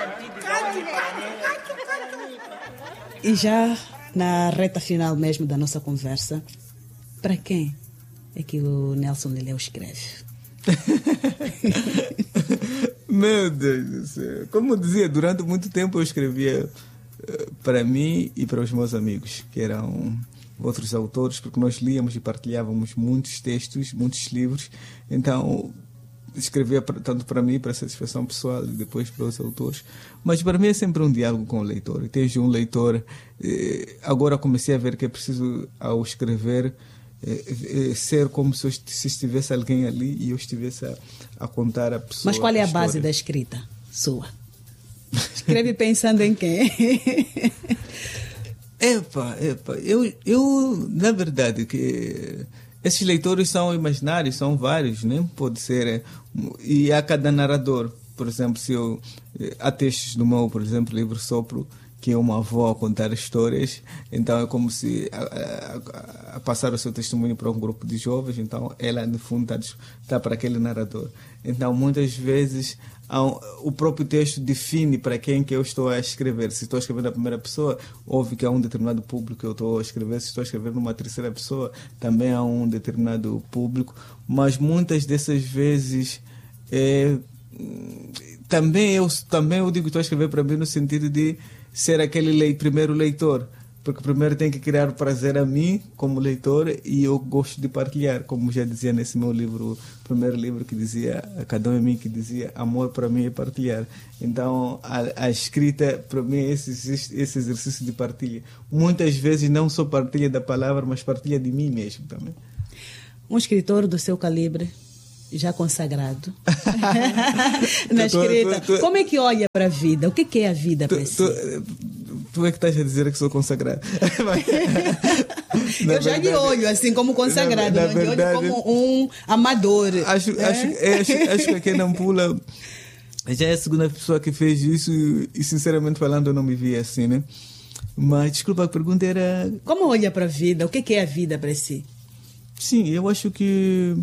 E já na reta final mesmo da nossa conversa, para quem é que o Nelson Leleu escreve? Meu Deus do céu. Como eu dizia, durante muito tempo eu escrevia para mim e para os meus amigos, que eram outros autores, porque nós líamos e partilhávamos muitos textos, muitos livros. Então escrevia tanto para mim, para satisfação pessoal, e depois para os autores. Mas para mim é sempre um diálogo com o leitor. E tens um leitor... agora comecei a ver que é preciso, ao escrever, ser como se estivesse alguém ali e eu estivesse a contar a pessoa. Mas qual é a base da escrita sua? Escreve pensando em quem? Eu na verdade que esses leitores são imaginários, são vários, né? Pode ser, e há cada narrador. Por exemplo, há textos do meu, por exemplo, livro Sopro, que é uma avó a contar histórias, então é como se a passar o seu testemunho para um grupo de jovens, então ela no fundo está para aquele narrador. Então muitas vezes o próprio texto define para quem que eu estou a escrever. Se estou a escrever na primeira pessoa, óbvio que há um determinado público que eu estou a escrever. Se estou a escrever numa terceira pessoa, também há um determinado público, mas muitas dessas vezes também eu digo que estou a escrever para mim no sentido de ser aquele primeiro leitor, porque primeiro tem que criar prazer a mim como leitor e eu gosto de partilhar, como já dizia nesse meu livro, primeiro livro que dizia, Cada um em mim, que dizia amor para mim é partilhar. Então a escrita para mim é esse exercício de partilha. Muitas vezes não só partilha da palavra, mas partilha de mim mesmo também. Um escritor do seu calibre, já consagrado na escrita, como é que olha para a vida? O que é a vida para si? Tu é que estás a dizer que sou consagrado. Eu já lhe olho assim como consagrado, não lhe olho como um amador. Acho que aqui não pula. Já é a segunda pessoa que fez isso e sinceramente falando eu não me vi assim, né? Mas desculpa, a pergunta era... Como olha para a vida? O que é a vida para si? Sim, eu acho que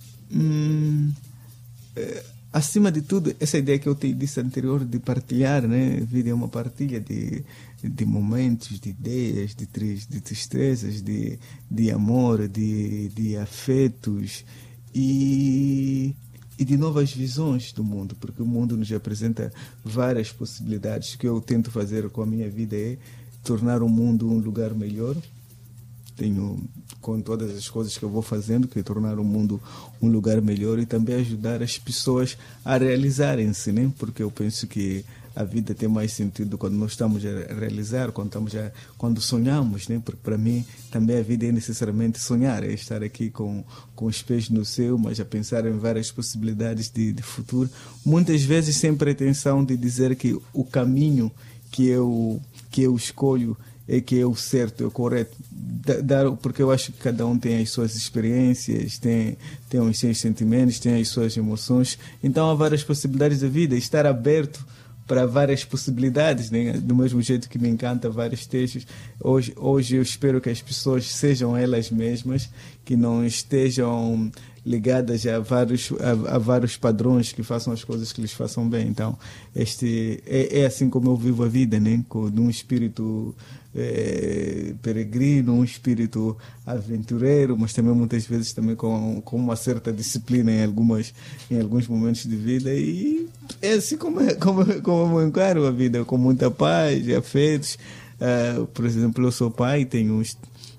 acima de tudo, essa ideia que eu te disse anterior de partilhar, né? A vida é uma partilha de momentos, de ideias, de tristezas, de amor, de afetos e de novas visões do mundo, porque o mundo nos apresenta várias possibilidades. O que eu tento fazer com a minha vida é tornar o mundo um lugar melhor. Tenho, com todas as coisas que eu vou fazendo, que é tornar o mundo um lugar melhor e também ajudar as pessoas a realizarem-se, né? Porque eu penso que a vida tem mais sentido quando nós estamos a realizar, quando sonhamos, né? Porque para mim também a vida é necessariamente sonhar, é estar aqui com os pés no céu, mas a pensar em várias possibilidades de futuro. Muitas vezes sem pretensão de dizer que o caminho que eu escolho é que é o certo, é o correto, porque eu acho que cada um tem as suas experiências, tem os seus sentimentos, tem as suas emoções, então há várias possibilidades da vida, estar aberto para várias possibilidades, né? Do mesmo jeito que me encanta vários textos. Hoje eu espero que as pessoas sejam elas mesmas, que não estejam ligadas a vários padrões, que façam as coisas que lhes façam bem. Então, é assim como eu vivo a vida, né? Com um espírito peregrino, um espírito aventureiro, mas também muitas vezes também com uma certa disciplina em alguns momentos de vida, e é assim como eu encaro a vida, com muita paz e afetos. Por exemplo, eu sou pai, tenho uns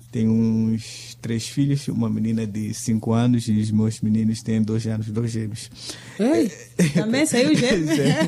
3 filhos, uma menina de 5 anos e os meus meninos têm 2 anos, 2 gêmeos. Ei, também saiu gêmeo?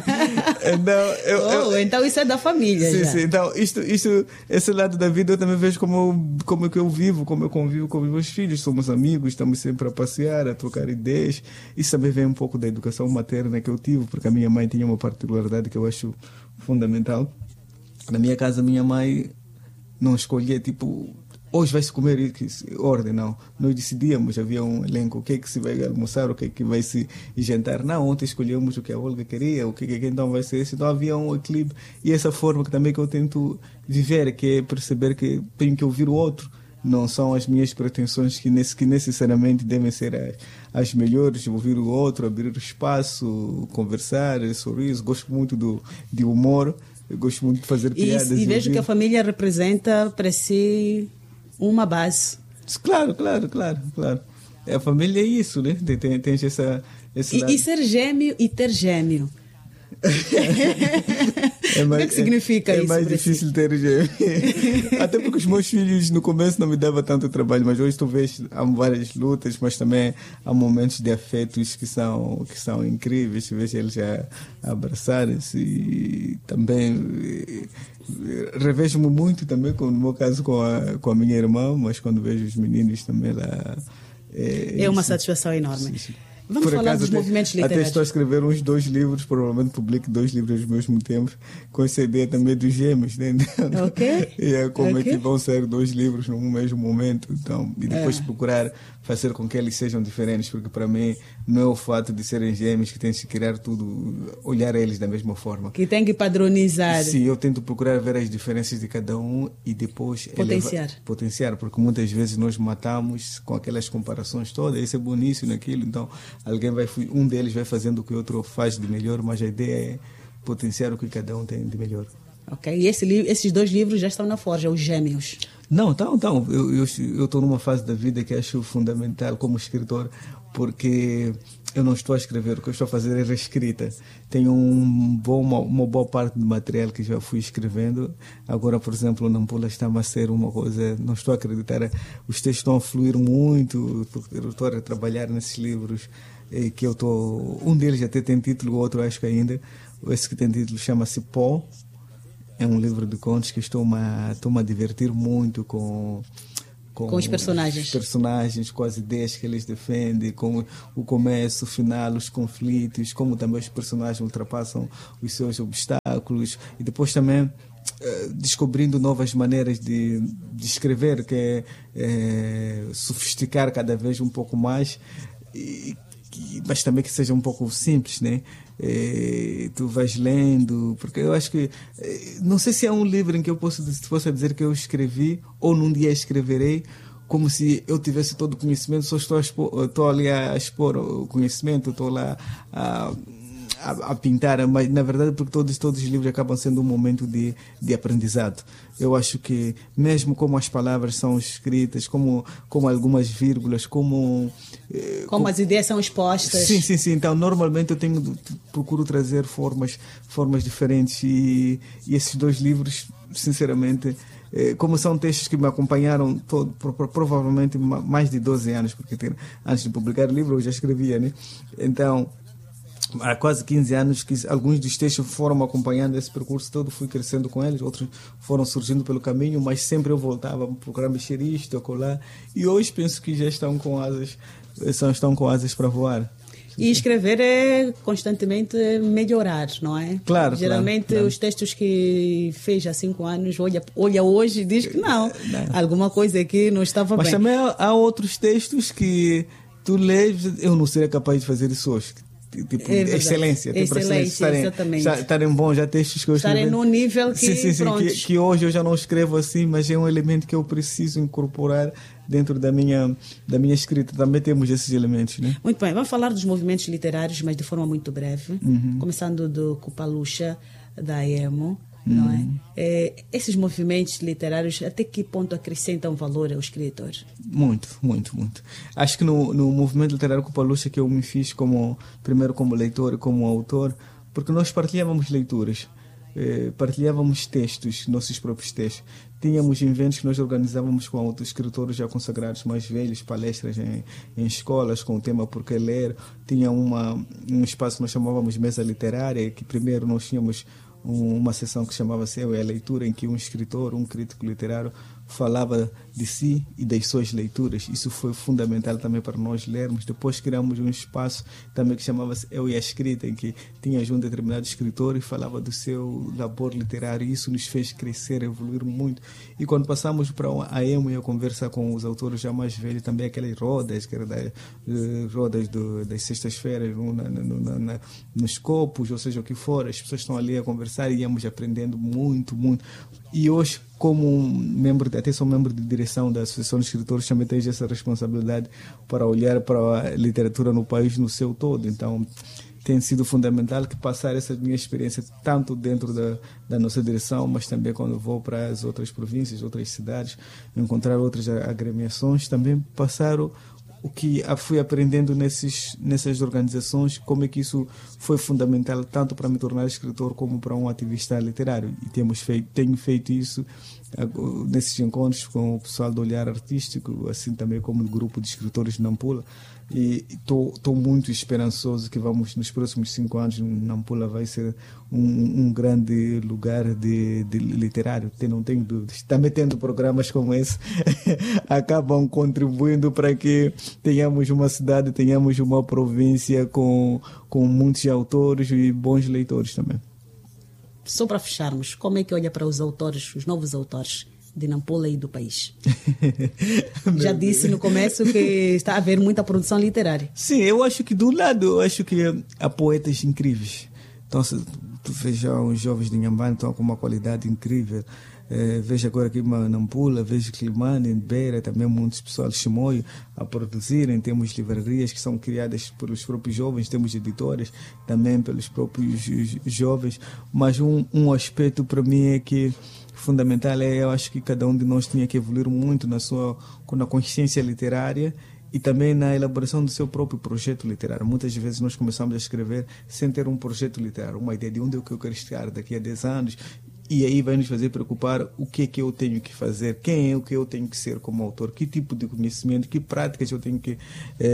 Então isso é da família. Sim, já. Sim, então esse lado da vida eu também vejo como que eu vivo, como eu convivo com os meus filhos. Somos amigos, estamos sempre a passear, a trocar ideias. Isso também vem um pouco da educação materna que eu tive, porque a minha mãe tinha uma particularidade que eu acho fundamental. Na minha casa, minha mãe não escolhia, tipo, hoje vai-se comer ordem, não. Nós decidíamos, havia um elenco, o que é que se vai almoçar, o que é que vai se jantar. Não, ontem escolhemos o que a Olga queria, o que então vai ser isso. Então havia um equilíbrio. E essa forma que também que eu tento viver, que é perceber que tenho que ouvir o outro. não são as minhas pretensões que necessariamente devem ser as melhores. Ouvir o outro, abrir o espaço, conversar, sorriso. Gosto muito de humor, eu gosto muito de fazer piadas. E vejo que a família representa para si uma base. Claro. A família é isso, né? Tem esse lado. E ser gêmeo e ter gêmeo. O que significa isso? É mais difícil ter gêmeo. Até porque os meus filhos no começo não me davam tanto trabalho, mas hoje tu vês, há várias lutas, mas também há momentos de afetos que são incríveis. Tu vês eles a abraçarem-se e também revejo-me muito também, no meu caso, com a minha irmã, mas quando vejo os meninos também lá... É uma satisfação enorme. Sim. Vamos falar dos movimentos literários. Até estou a escrever uns 2 livros, provavelmente publico 2 livros ao mesmo tempo, com essa ideia também dos gêmeos, né? Ok. E como é que vão ser 2 livros no mesmo momento, então, e depois procurar fazer com que eles sejam diferentes, porque para mim não é o fato de serem gêmeos que tem que criar tudo, olhar eles da mesma forma. Que tem que padronizar. Sim, eu tento procurar ver as diferenças de cada um e depois potenciar, porque muitas vezes nós matamos com aquelas comparações todas, esse é bom nisso, naquilo, então um deles vai fazendo o que o outro faz de melhor, mas a ideia é potenciar o que cada um tem de melhor. Ok, e esses 2 livros já estão na forja, os gêmeos. Não, então eu estou numa fase da vida que acho fundamental como escritor, porque eu não estou a escrever, o que eu estou a fazer é reescrita. Tenho uma boa parte do material que já fui escrevendo. Agora, por exemplo, o Nampula está a ser uma coisa, não estou a acreditar, os textos estão a fluir muito, eu estou a trabalhar nesses livros, que eu estou, um deles até tem título, o outro acho que ainda, esse que tem título chama-se Pó. É um livro de contos que estou-me a divertir muito com os personagens, com as ideias que eles defendem, com o começo, o final, os conflitos, como também os personagens ultrapassam os seus obstáculos, e depois também descobrindo novas maneiras de escrever, que é sofisticar cada vez um pouco mais, mas também que seja um pouco simples, né? Tu vais lendo, porque eu acho que não sei se é um livro em que eu possa dizer que eu escrevi ou num dia escreverei como se eu tivesse todo o conhecimento, só estou ali a expor o conhecimento, estou lá a pintar, mas na verdade porque todos os livros acabam sendo um momento de aprendizado. Eu acho que mesmo como as palavras são escritas, como algumas vírgulas, como as ideias são expostas. Sim. Então normalmente eu procuro trazer formas diferentes, e esses 2 livros, sinceramente, como são textos que me acompanharam provavelmente mais de 12 anos, porque antes de publicar o livro eu já escrevia, né? Então há quase 15 anos que alguns dos textos foram acompanhando esse percurso todo, fui crescendo com eles, outros foram surgindo pelo caminho, mas sempre eu voltava a procurar mexer isto, acolá, e hoje penso que já estão com asas para voar. E escrever é constantemente melhorar, não é? Claro. Geralmente claro. Os textos que fez há 5 anos, olha hoje e diz que não. Alguma coisa aqui não estava bem. Mas também há outros textos que tu lês, eu não seria capaz de fazer isso hoje. Tipo, excelência, exatamente. Estarem bons, já textos que eu escrevi. Estarem num nível que hoje eu já não escrevo assim, mas é um elemento que eu preciso incorporar dentro da minha escrita. Também temos esses elementos, né? Muito bem, vamos falar dos movimentos literários, mas de forma muito breve, começando do Kupalusha, da Emo, não é? Esses movimentos literários, até que ponto acrescentam valor ao escritor? Muito. Acho que no movimento literário Kupalusha que eu me fiz primeiro como leitor e como autor, porque nós partilhávamos leituras, partilhávamos textos, nossos próprios textos. Tínhamos eventos que nós organizávamos com outros escritores já consagrados mais velhos, palestras em escolas com o tema Por que Ler. Tinha um espaço que nós chamávamos Mesa Literária, que primeiro nós tínhamos uma sessão que chamava-se Eu e a Leitura, em que um escritor, um crítico literário falava de si e das suas leituras. Isso foi fundamental também para nós lermos. Depois criamos um espaço também que chamava-se Eu e a Escrita, em que tinha um determinado escritor e falava do seu labor literário. Isso nos fez crescer, evoluir muito. E quando passamos para a EMO e a conversa com os autores já mais velhos, também aquelas rodas, que eram rodas das sextas-feiras nos copos, ou seja, o que for, as pessoas estão ali a conversar e íamos aprendendo muito. E hoje, como até sou membro de direção da Associação de Escritores, também tenho essa responsabilidade para olhar para a literatura no país no seu todo. Então, tem sido fundamental que passar essa minha experiência tanto dentro da nossa direção, mas também quando vou para as outras províncias, outras cidades, encontrar outras agremiações, também passar o que fui aprendendo nessas organizações, como é que isso foi fundamental tanto para me tornar escritor como para um ativista literário. E tenho feito isso nesses encontros com o pessoal do Olhar Artístico, assim também como o grupo de escritores de Nampula. E estou muito esperançoso que nos próximos 5 anos, Nampula vai ser um grande lugar de literário. Não tenho dúvidas. Também tendo programas como esse, acabam contribuindo para que tenhamos uma cidade, tenhamos uma província com muitos autores e bons leitores também. Só para fecharmos, como é que olha para os novos autores de Nampula e do país? Já disse no começo que está a haver muita produção literária. Sim, eu acho que do lado, há poetas incríveis. Então, se tu veja os jovens de Inhambane, estão com uma qualidade incrível. Vejo agora aqui em Nampula, vejo Climane, em Beira, também muitos pessoal de Chimoio a produzirem. Temos livrarias que são criadas pelos próprios jovens, temos editoras também pelos próprios jovens. Mas um aspecto para mim é que fundamental eu acho que cada um de nós tinha que evoluir muito na consciência literária e também na elaboração do seu próprio projeto literário. Muitas vezes nós começamos a escrever sem ter um projeto literário, uma ideia de onde é que eu quero estar daqui a 10 anos. E aí vai nos fazer preocupar o que é que eu tenho que fazer, quem é o que eu tenho que ser como autor, que tipo de conhecimento, que práticas eu tenho que,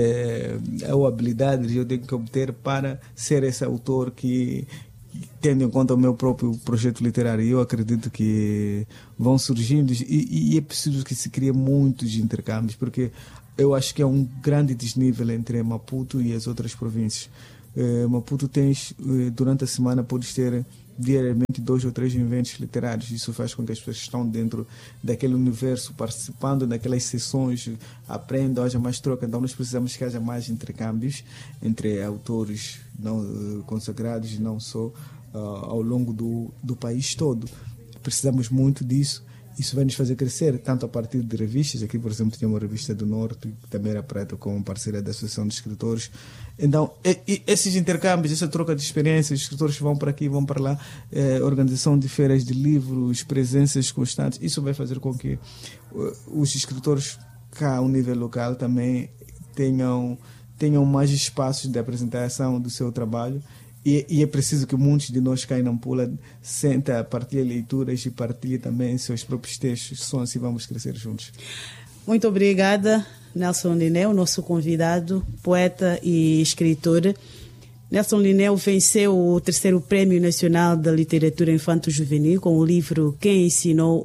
ou habilidades eu tenho que obter para ser esse autor que, tendo em conta o meu próprio projeto literário. Eu acredito que vão surgindo e é preciso que se crie muitos intercâmbios, porque eu acho que é um grande desnível entre Maputo e as outras províncias. Maputo durante a semana podes ter diariamente 2 ou 3 eventos literários. Isso faz com que as pessoas que estão dentro daquele universo, participando daquelas sessões, aprendam, haja mais troca. Então nós precisamos que haja mais intercâmbios entre autores não consagrados, não só ao longo do país todo. Precisamos muito disso. Isso vai nos fazer crescer, tanto a partir de revistas. Aqui, por exemplo, tinha uma revista do Norte, que também era preta, com parceira da Associação de Escritores. Então, esses intercâmbios, essa troca de experiências, os escritores vão para aqui, vão para lá, organização de feiras de livros, presenças constantes, isso vai fazer com que os escritores cá, ao nível local, também tenham mais espaços de apresentação do seu trabalho. E é preciso que muitos de nós cá em Nampula senta, partilhem leituras e partilhem também seus próprios textos. Só assim vamos crescer juntos. Muito obrigada, Nelson Lineu, nosso convidado, poeta e escritor. Nelson Lineu venceu o 3º Prémio Nacional da Literatura Infanto-Juvenil com o livro Quem ensinou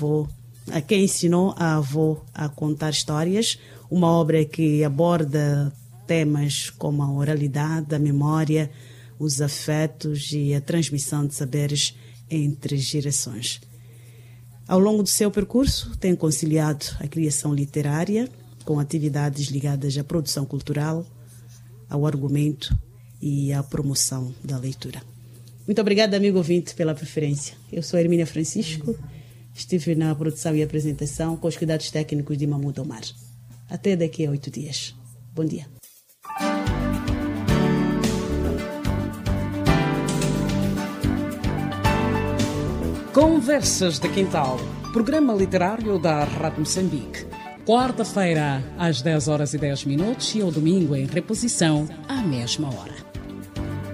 a avó a contar histórias, uma obra que aborda temas como a oralidade, a memória, os afetos e a transmissão de saberes entre gerações. Ao longo do seu percurso, tem conciliado a criação literária com atividades ligadas à produção cultural, ao argumento e à promoção da leitura. Muito obrigada, amigo ouvinte, pela preferência. Eu sou Hermínia Francisco, estive na produção e apresentação com os cuidados técnicos de Mahmoud Omar. Até daqui a 8 dias. Bom dia. Conversas de Quintal, programa literário da Rádio Moçambique. Quarta-feira, às 10h10 e ao domingo, em reposição, à mesma hora.